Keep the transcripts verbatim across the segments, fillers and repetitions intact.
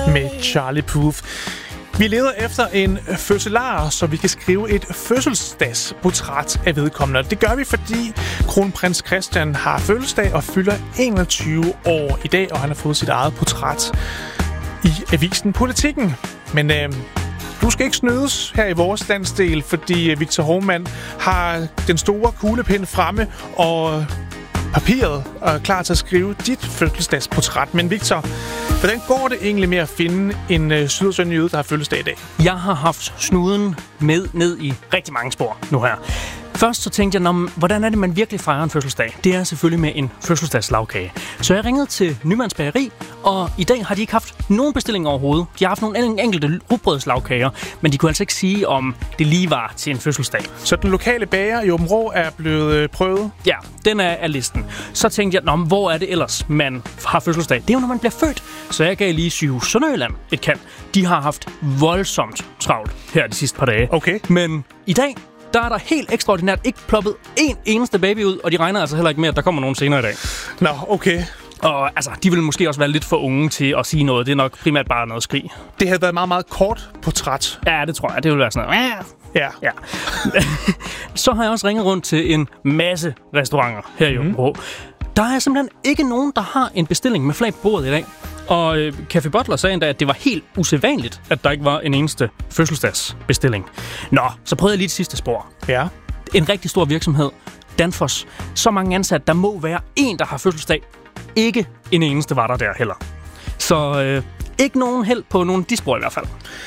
med Charlie Puth. Vi leder efter en fødselar, så vi kan skrive et fødselsdagsportræt af vedkommende. Det gør vi, fordi kronprins Christian har fødselsdag og fylder enogtyve år i dag, og han har fået sit eget portræt i avisen Politikken. Men øh, du skal ikke snydes her i vores landsdel, fordi Victor Hovmand har den store kuglepind fremme og papiret er klar til at skrive dit fødselsdagsportræt. Men Victor, hvordan går det egentlig med at finde en øh, sydersøn jøde, der har fødselsdag i dag? Jeg har haft snuden med ned i rigtig mange spor nu her. Først så tænkte jeg, hvordan er det, man virkelig fejrer en fødselsdag? Det er selvfølgelig med en fødselsdagslagkage. Så jeg ringede til Nymands Bageri, og i dag har de ikke haft nogen bestillinger overhovedet. De har haft nogle enkelte rugbrødslagkager, men de kunne altså ikke sige, om det lige var til en fødselsdag. Så den lokale bager i Aabenraa er blevet øh, prøvet? Ja, den er af listen. Så tænkte jeg, hvor er det ellers, man har fødselsdag? Det er jo, når man bliver født. Så jeg gav lige Sygehus Sønderjylland et kald. De har haft voldsomt travlt her de sidste par dage. Okay. Men i dag, der er der helt ekstraordinært ikke ploppet en eneste baby ud, og de regner altså heller ikke med, at der kommer nogen senere i dag. Nå, okay. Og altså, de vil måske også være lidt for unge til at sige noget. Det er nok primært bare noget skrig. Det havde været et meget, meget kort portræt. Ja, det tror jeg. Det vil være sådan noget. Ja. Ja. Så har jeg også ringet rundt til en masse restauranter her i Aabenraa. Mm. Der er simpelthen ikke nogen, der har en bestilling med flag på bordet i dag. Og øh, Café Butler sagde endda, at det var helt usædvanligt, at der ikke var en eneste fødselsdagsbestilling. Nå, så prøvede jeg lige det sidste spor. Ja. En rigtig stor virksomhed, Danfoss. Så mange ansatte, der må være en, der har fødselsdag. Ikke en eneste var der der heller. Så øh, ikke nogen held på nogen de spor i hvert fald.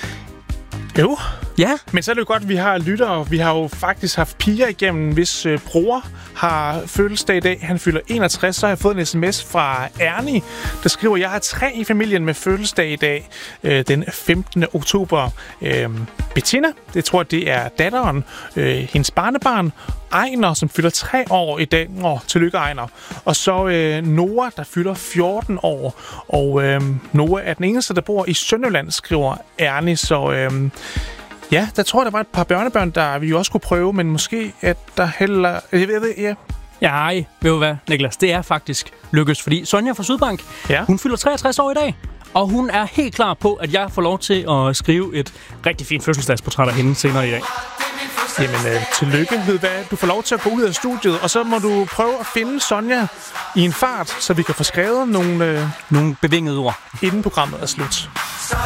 Jo. Ja. Men så er det jo godt, at vi har lyttere. Vi har jo faktisk haft piger igennem, hvis øh, bror har fødselsdag i dag. Han fylder enogtres, så har jeg fået en sms fra Ernie, der skriver, jeg har tre i familien med fødselsdag i dag, øh, den femtende oktober. Øh, Bettina, det tror jeg, det er datteren, øh, hendes barnebarn, Ejner, som fylder tre år i dag. Åh, tillykke Ejner. Og så øh, Noah, der fylder fjorten år. Og øh, Noah er den eneste, der bor i Sønderjylland, skriver Ernie. Så øh, ja, der tror jeg, der var et par børnebørn, der vi jo også kunne prøve, men måske at der heller... Jeg ved det, ja. Ja, ej, ved du hvad, Niklas? Det er faktisk lykkes, fordi Sonja fra Sydbank, ja. Hun fylder treogtres år i dag. Og hun er helt klar på, at jeg får lov til at skrive et rigtig fint fødselsdagsportræt af hende senere i dag. Jamen, øh, tillykke. Ved hvad? Du får lov til at gå ud af studiet, og så må du prøve at finde Sonja i en fart, så vi kan få skrevet nogle, øh, nogle bevingede ord, inden programmet er slut.